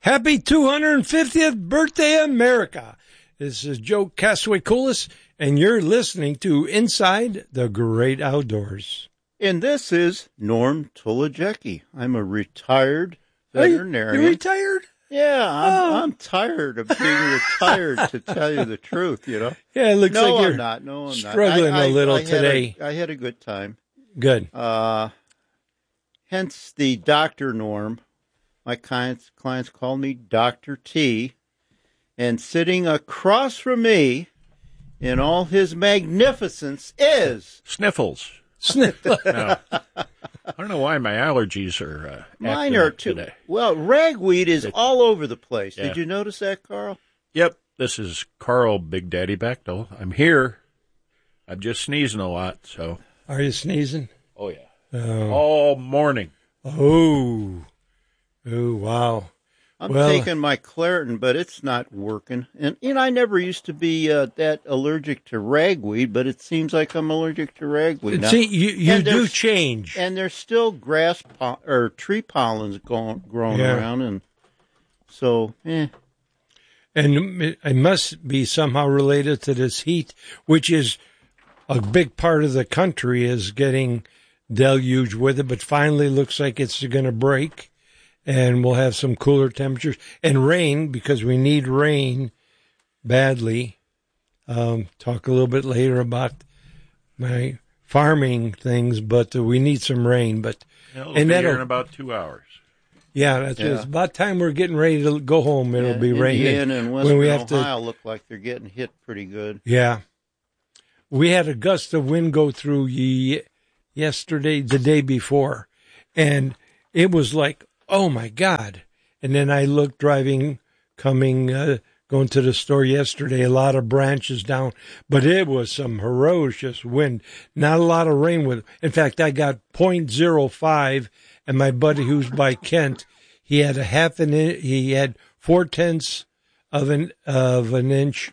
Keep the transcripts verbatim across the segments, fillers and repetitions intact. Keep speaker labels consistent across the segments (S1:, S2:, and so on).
S1: Happy two hundred fiftieth birthday, America. This is Joe Casway-Coulis, and you're listening to Inside the Great Outdoors.
S2: And this is Norm Tulajecki. I'm a retired veterinarian.
S1: Are you, you retired?
S2: Yeah, I'm,
S1: oh.
S2: I'm tired of being retired, to tell you the truth, you know.
S1: Yeah, it looks
S2: no,
S1: like you're
S2: I'm not. No, I'm
S1: struggling
S2: not. I,
S1: a little
S2: I, I
S1: today.
S2: A, I had a good time.
S1: Good.
S2: Uh, hence the Doctor Norm. My clients, clients call me Doctor T. And sitting across from me in all his magnificence is...
S3: Sniffles.
S1: Sniffles.
S3: No. I don't know why my allergies are uh,
S2: Mine are too.
S3: Today.
S2: Well, ragweed is
S3: it,
S2: all over the place.
S3: Yeah.
S2: Did you notice that, Carl?
S3: Yep. This is Carl Big Daddy Bechtel. I'm here. I'm just sneezing a lot, so...
S1: Are you sneezing?
S3: Oh, yeah.
S1: Oh.
S3: All morning.
S1: Oh. Oh, wow.
S2: I'm
S1: well,
S2: taking my Claritin, but it's not working. And, you know, I never used to be uh, that allergic to ragweed, but it seems like I'm allergic to ragweed now.
S1: See, you, you do change.
S2: And there's still grass po- or tree pollens going, growing
S1: yeah.
S2: around, and so, eh.
S1: And it must be somehow related to this heat, which is a big part of the country is getting deluged with it, but finally looks like it's going to break. And we'll have some cooler temperatures and rain because we need rain badly. Um, talk a little bit later about my farming things, but uh, we need some rain. But
S3: It'll
S1: and
S3: be
S1: that'll,
S3: here in about two hours.
S1: Yeah, that's
S2: yeah.
S1: It's about time we're getting ready to go home. It'll
S2: yeah,
S1: be raining.
S2: Indiana and Western
S1: when we have
S2: Ohio
S1: to,
S2: look like they're getting hit pretty good.
S1: Yeah, we had a gust of wind go through ye- yesterday, the day before, and it was like, oh, my God. And then I looked driving, coming, uh, going to the store yesterday, a lot of branches down. But it was some ferocious wind. Not a lot of rain with it. In fact, I got point zero five, and my buddy who's by Kent, he had a half an inch, he had four tenths of an, of an inch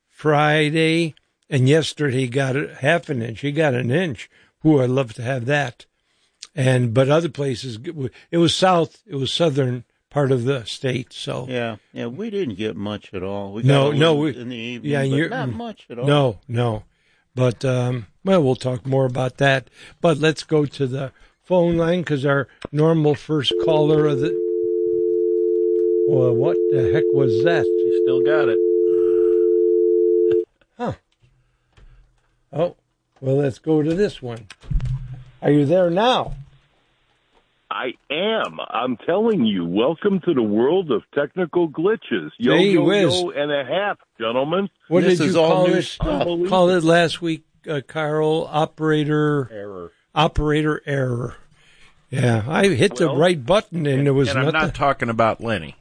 S1: Friday, and yesterday he got a half an inch. He got an inch. Ooh, I'd love to have that. And but other places, it was south, it was southern part of the state. So
S2: yeah, yeah, we didn't get much at all. We got
S1: no,
S2: a
S1: no, we,
S2: in the evening,
S1: yeah,
S2: but
S1: you're,
S2: not much at all.
S1: No, no, but um, well, we'll talk more about that. But let's go to the phone line because our normal first caller of the. Well, what the heck was that?
S3: You still got it.
S1: Huh. Oh, well, let's go to this one. Are you there now?
S4: I am. I'm telling you. Welcome to the world of technical glitches. Yo,
S1: Hey,
S4: yo,
S1: whiz.
S4: yo, and a half, gentlemen.
S1: What
S2: This
S1: did
S2: is
S1: you
S2: all
S1: call
S2: new
S1: it?
S2: stuff.
S1: Call it last week, uh, Carl. Operator
S3: Error.
S1: Operator error. Yeah, I hit
S4: Well,
S1: the right button and there was
S3: And I'm
S1: nothing.
S3: not talking about Lenny.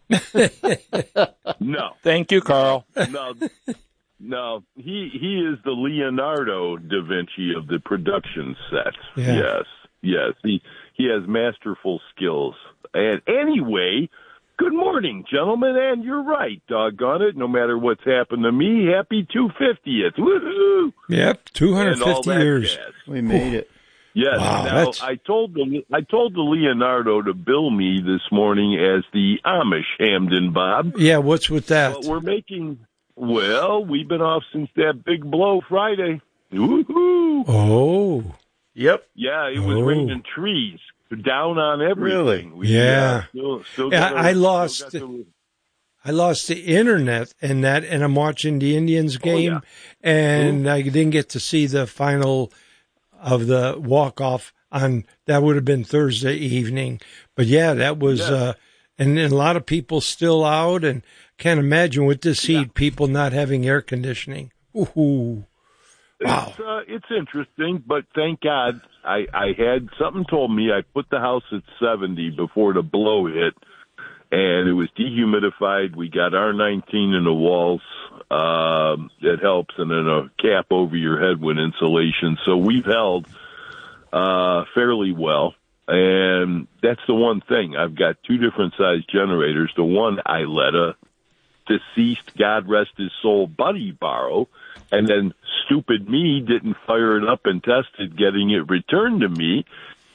S4: No,
S5: Thank you, Carl.
S4: no, no. He he is the Leonardo da Vinci of the production set.
S1: Yeah.
S4: Yes, yes. He he has masterful skills. And anyway, good morning, gentlemen. And you're right, doggone it. No matter what's happened to me, happy two hundred fiftieth. Woohoo!
S1: Yep, two hundred
S4: And all
S1: fifty
S4: that
S1: years.
S4: jazz.
S2: We made it.
S4: Yes.
S1: Wow,
S4: now
S1: that's-
S4: I told the I told the Leonardo to bill me this morning as the Amish Hamden Bob.
S1: Yeah, what's with that?
S4: But we're making well. We've been off since that big blow Friday. Woohoo!
S1: Oh,
S3: Yep.
S4: Yeah, it was
S1: Oh.
S4: raining trees down on everything.
S2: Really?
S4: We,
S1: Yeah.
S4: uh, still, still
S1: Yeah,
S4: got
S1: I
S4: a-
S1: lost-
S4: still got the-
S1: I lost the internet and that, and I'm watching the Indians game,
S4: yeah.
S1: and I didn't get to see the final of the walk off on. That would have been Thursday evening, but yeah, that was.
S4: Yeah.
S1: Uh, and, and a lot of people still out, and can't imagine with this heat, people not having air conditioning. Ooh. Wow.
S4: It's, uh, it's interesting, but thank God I, I had something told me I put the house at seventy before the blow hit, and it was dehumidified. We got R nineteen in the walls. Um, it helps, and then a cap over your head with insulation. So we've held uh, fairly well, and that's the one thing. I've got two different size generators. The one I let a deceased, God rest his soul, buddy borrow, and then stupid me didn't fire it up and test it, getting it returned to me.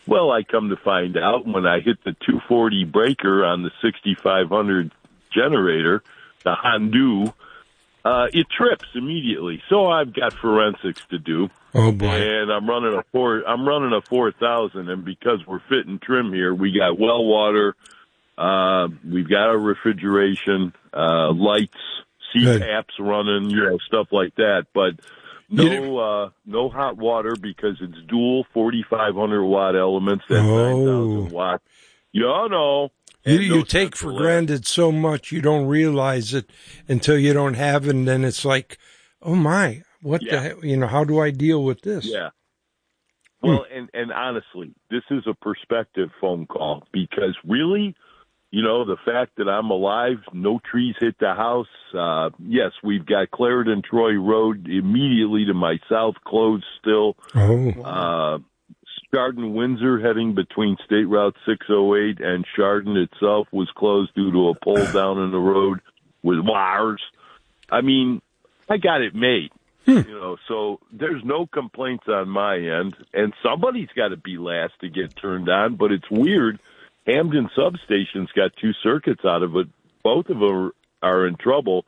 S4: Well, I come to find out when I hit the two forty breaker on the sixty-five hundred generator, the Hondu, uh, it trips immediately. So I've got forensics to do.
S1: Oh boy!
S4: And I'm running a four. I'm running a four thousand, and because we're fit and trim here, we got well water. Uh, we've got a refrigeration, uh, lights, C PAPs running, you know, stuff like that. But no, uh, no hot water because it's dual forty-five hundred watt elements at
S1: Oh.
S4: nine thousand watts. You know.
S1: You,
S4: And
S1: you
S4: no
S1: take for
S4: central air.
S1: granted so much you don't realize it until you don't have it, and then it's like, oh my, what
S4: Yeah.
S1: the hell? You know, how do I deal with this?
S4: Yeah. Well, and, and honestly, this is a perspective phone call because really, you know, the fact that I'm alive, no trees hit the house. Uh, yes, we've got Clarendon Troy Road immediately to my south closed still.
S1: Oh,
S4: Uh, Chardon Windsor heading between State Route six oh eight and Chardon itself was closed due to a pole down in the road with wires. I mean, I got it made. You know, so there's no complaints on my end, and somebody's got to be last to get turned on. But it's weird. Hamden Substation's got two circuits out of it. Both of them are in trouble,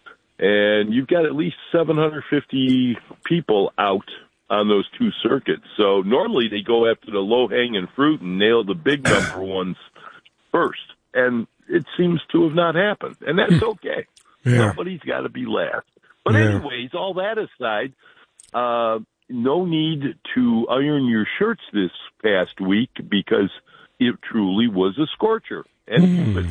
S4: and you've got at least seven hundred fifty people out on those two circuits. So normally they go after the low-hanging fruit and nail the big number ones first, and it seems to have not happened, and that's okay.
S1: yeah.
S4: Somebody's got to be last. But
S1: Yeah.
S4: anyways, all that aside, uh, no need to iron your shirts this past week because it truly was a scorcher. And
S1: Mm.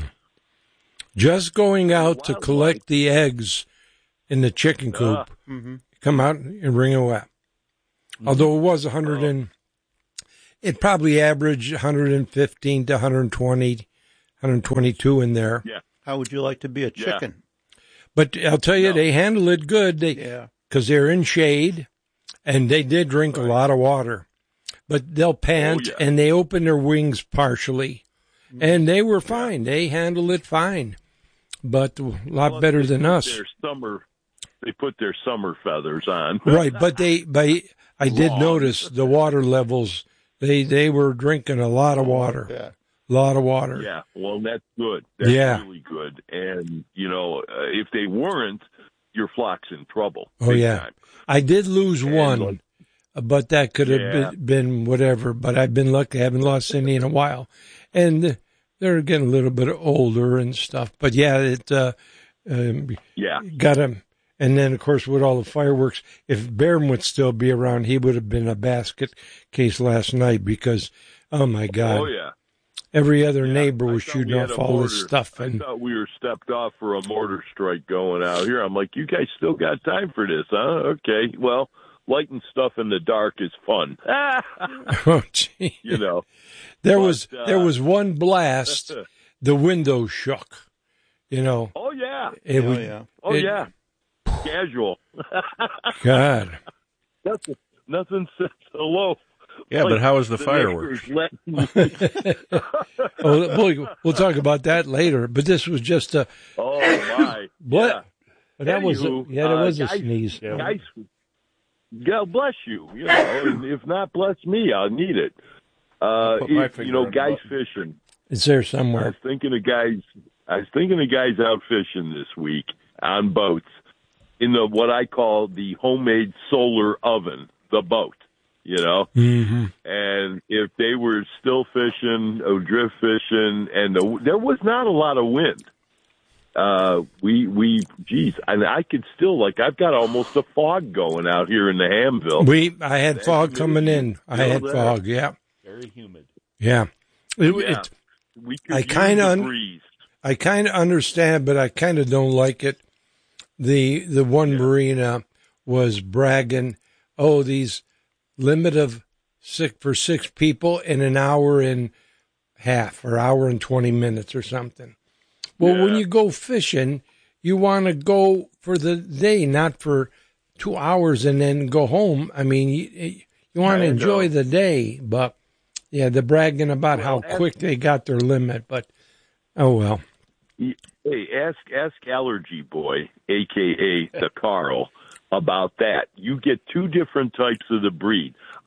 S1: Just going out to
S4: Wildlife.
S1: collect the eggs in the chicken coop.
S4: Uh,
S2: Mm-hmm.
S1: Come out and ring it up. Although it was one hundred and, it probably averaged one hundred fifteen to one hundred twenty, one hundred twenty-two in there.
S4: yeah.
S2: How would you like to be a
S4: Yeah.
S2: chicken?
S1: But I'll tell you,
S4: No.
S1: they handle it good. They,
S2: Yeah.
S1: because they're in shade, and they did drink a lot of water. But they'll pant,
S4: Oh, yeah.
S1: and they open their wings partially, and they were fine. They handled it fine, but a lot
S4: Plus,
S1: better
S4: they
S1: than
S4: put
S1: us,
S4: Their summer, they put their summer feathers on.
S1: right? But they, but I did
S4: Long.
S1: notice the water levels. They they were drinking a lot of water,
S2: Yeah.
S1: a lot of water.
S4: Yeah, well, that's good. That's
S1: Yeah.
S4: really good. And, you know, uh, if they weren't, your flock's in trouble.
S1: Oh,
S4: big
S1: yeah.
S4: time.
S1: I did lose
S4: And,
S1: one,
S4: like,
S1: but that could have
S4: Yeah.
S1: been, been whatever. But I've been lucky; I haven't lost any in a while, and they're getting a little bit older and stuff. But yeah, it uh, um,
S4: yeah.
S1: got him. And then, of course, with all the fireworks, if Baron would still be around, he would have been a basket case last night because, oh my God,
S4: Oh, yeah.
S1: every other
S4: Yeah,
S1: neighbor
S4: I
S1: was
S4: thought
S1: shooting
S4: we had
S1: off
S4: a
S1: all this
S4: mortar.
S1: stuff.
S4: I
S1: And
S4: thought we were stepped off for a mortar strike going out here. I'm like, you guys still got time for this, huh? Okay. Well, lighting stuff in the dark is fun.
S1: oh, gee.
S4: you know.
S1: there
S4: but,
S1: was
S4: uh,
S1: there was one blast, the window shook. You know,
S4: Oh, yeah.
S1: it
S2: Oh,
S1: was
S2: yeah.
S4: Oh,
S1: it-
S4: yeah. Casual.
S1: God.
S4: nothing, nothing says hello.
S3: Yeah, but how was the
S4: the
S3: fireworks?
S4: neighbors let-
S1: Oh, we'll, we'll talk about that later. But this was just a
S4: oh, my.
S1: what?
S4: Yeah.
S1: But that was a,
S4: Anywho,
S1: yeah, that
S4: uh,
S1: was a
S4: guys-
S1: sneeze.
S4: Guys, God bless you. You know, and if not, bless me. I'll need it. Uh,
S3: Put my
S4: it-
S3: finger
S4: you know,
S3: on the
S4: guys
S3: button.
S4: fishing.
S1: It's there
S4: I was
S1: somewhere.
S4: thinking of guys. I was thinking of guys out fishing this week on boats in the what I call the homemade solar oven, the boat. You know,
S1: Mm-hmm.
S4: and if they were still fishing or drift fishing, and the, there was not a lot of wind. Uh, we we geez, and I could still like I've got almost a fog going out here in the Hamville.
S1: We I had fog coming in. I
S4: Still
S1: had
S4: there.
S1: fog. Yeah,
S3: Very humid.
S1: yeah. It,
S4: Yeah.
S1: it,
S4: we could
S1: I
S4: use
S1: kinda
S4: the
S1: un-
S4: breeze.
S1: I kind of understand, but I kind of don't like it. The the one marina was bragging, oh, these limit of six for six people in an hour and half or hour and twenty minutes or something. Well, when
S4: Yeah.
S1: you go fishing, you want to go for the day, not for two hours and then go home. I mean, you, you want to
S4: I
S1: enjoy
S4: know.
S1: the day, but yeah, they're bragging about
S4: Well,
S1: how quick they got their limit, but oh well.
S4: Hey, ask ask Allergy Boy, aka the Carl, about that. You get two different types of the breed.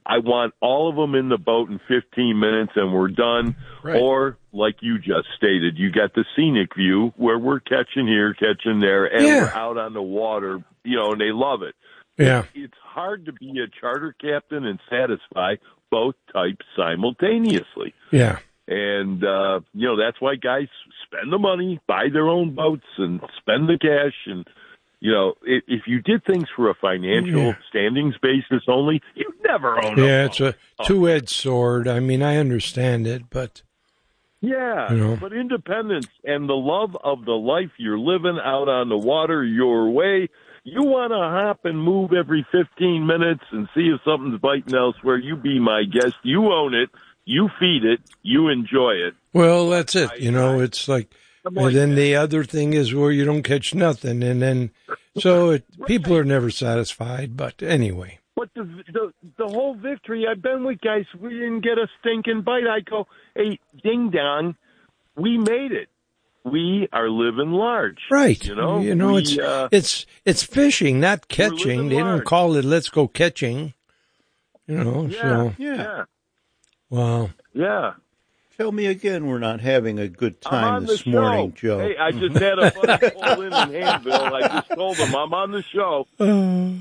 S4: I want all of them in the boat in fifteen minutes and we're done.
S3: Right.
S4: Or, like you just stated, you got the scenic view where we're catching here, catching there, and
S1: Yeah.
S4: we're out on the water, you know, and they love it.
S1: Yeah.
S4: It's hard to be a charter captain and satisfy both types simultaneously.
S1: Yeah.
S4: And, uh, you know, that's why guys spend the money, buy their own boats, and spend the cash. And, you know, if, if you did things for a financial
S1: Yeah.
S4: standings basis only, you'd never own a
S1: Yeah,
S4: boat.
S1: it's a two-edged sword. I mean, I understand it, but
S4: Yeah,
S1: You know.
S4: but independence and the love of the life you're living out on the water your way, you want to hop and move every fifteen minutes and see if something's biting elsewhere. You be my guest. You own it. You feed it. You enjoy it.
S1: well, that's it. You know, it's like,
S4: I'm
S1: and
S4: like
S1: then
S4: that.
S1: the other thing is where you don't catch nothing, and then so it, people are never satisfied. But anyway,
S4: But the, the the whole victory, I've been with guys, we didn't get a stinking bite. I go, hey, ding dong, we made it. We are living large.
S1: right?
S4: You know,
S1: you know,
S4: we,
S1: it's
S4: uh,
S1: it's it's fishing, not
S4: living
S1: catching. They don't
S4: large.
S1: call it "let's go catching." You know,
S4: yeah,
S1: so
S2: Yeah.
S4: yeah,
S1: wow.
S4: yeah.
S2: Tell me again we're not having a good
S4: I'm
S2: time
S4: on
S2: this
S4: the
S2: morning,
S4: show.
S2: Joe.
S4: Hey, I just had a buddy call in in Hanville. I just told him I'm on the show.
S1: Oh,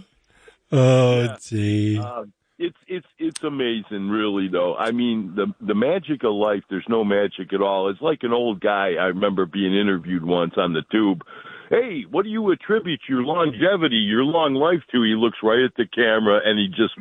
S1: oh
S4: Yeah.
S1: gee.
S4: Uh, it's it's it's amazing, really. Though I mean, the the magic of life. There's no magic at all. It's like an old guy. I remember being interviewed once on the tube. Hey, what do you attribute your longevity, your long life to? He looks right at the camera and he just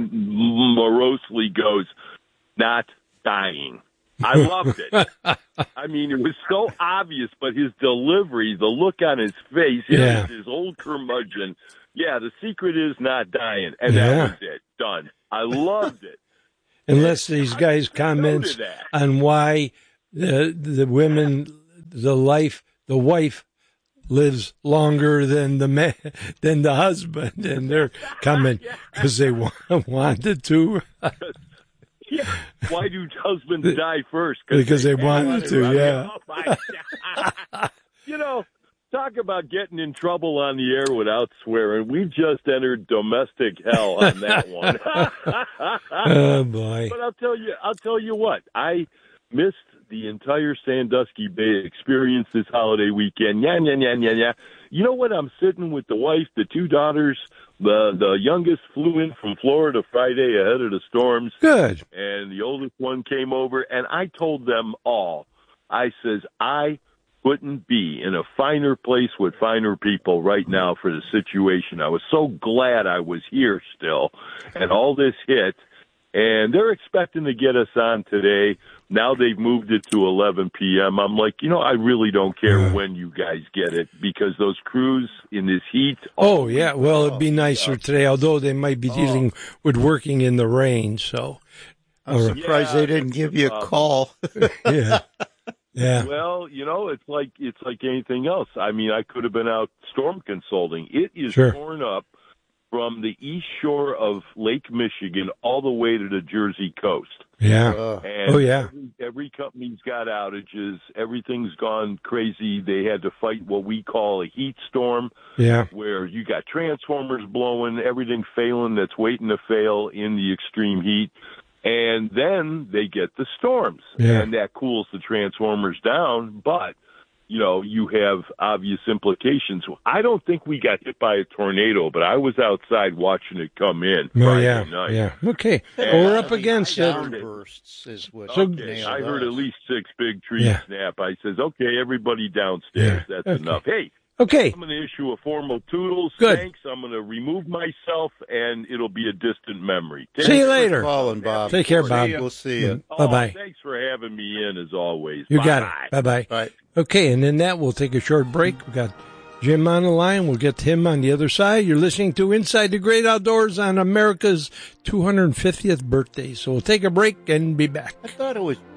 S4: morosely goes, "Not dying." I loved it. I mean, it was so obvious, but his delivery, the look on his face, his,
S1: Yeah.
S4: his old curmudgeon. Yeah, the secret is not dying, and
S1: Yeah.
S4: that was it. Done. I loved it.
S1: Unless these guys comments
S4: to that.
S1: on why the the women, the life, the wife lives longer than the man, than the husband, and they're coming because they wa- wanted to.
S4: Yeah. Why do husbands die first?
S1: Because they wanted to,
S4: I mean,
S1: yeah.
S4: oh my God. You know, talk about getting in trouble on the air without swearing. We just entered domestic hell on that one.
S1: Oh boy!
S4: But I'll tell you, I'll tell you what, I missed the entire Sandusky Bay experience this holiday weekend. Yeah, yeah, yeah, yeah, yeah. You know what? I'm sitting with the wife, the two daughters. The the youngest flew in from Florida Friday ahead of the storms,
S1: Good.
S4: and the oldest one came over. And I told them all, I says, I couldn't be in a finer place with finer people right now for the situation. I was so glad I was here still, and all this hit. And they're expecting to get us on today. Now they've moved it to eleven p.m. I'm like, you know, I really don't care
S1: Yeah.
S4: when you guys get it because those crews in this heat.
S1: Oh yeah. Well, it'd be nicer today, although they might be dealing with working in the rain. So,
S2: I'm
S1: all right.
S2: surprised
S4: Yeah,
S2: they didn't
S4: that's
S2: give
S4: the
S2: you a
S4: problem.
S2: call.
S1: yeah, yeah,
S4: Well, you know, it's like it's like anything else. I mean, I could have been out storm consulting. It is
S1: Sure.
S4: torn up from the east shore of Lake Michigan all the way to the Jersey coast.
S1: yeah.
S2: Uh,
S4: And
S1: Oh, yeah.
S4: every, every company's got outages. Everything's gone crazy. They had to fight what we call a heat storm,
S1: Yeah.
S4: where you got transformers blowing, everything failing that's waiting to fail in the extreme heat. And then they get the storms,
S1: Yeah.
S4: and that cools the transformers down. But, you know, you have obvious implications. I don't think we got hit by a tornado, but I was outside watching it come in
S1: Oh
S4: Friday
S1: yeah.
S4: night.
S1: Yeah. Okay.
S4: And
S1: Well, we're
S4: I
S1: up
S4: mean,
S1: against
S4: I
S1: it.
S4: heard it.
S2: downbursts is what
S1: So-
S4: Okay,
S2: nailed
S4: I heard
S2: us.
S4: at least six big trees
S1: Yeah.
S4: snap. I says, okay, everybody downstairs.
S1: Yeah,
S4: That's
S1: okay.
S4: enough. Hey,
S1: Okay.
S4: I'm going to issue a formal toodles.
S1: Good.
S4: Thanks. I'm going to remove myself, and it'll be a distant memory.
S1: See you later.
S2: Calling, Bob.
S1: Take care,
S2: See
S1: Bob.
S2: ya. We'll see you.
S4: Oh,
S1: Bye bye.
S4: Thanks for having me in, as always.
S1: You got
S4: Bye.
S1: it. Bye bye.
S2: Bye.
S1: Okay, and in that we'll take a short break. We got Jim on the line. We'll get him on the other side. You're listening to Inside the Great Outdoors on America's two hundred fiftieth birthday. So we'll take a break and be back.
S2: I thought it was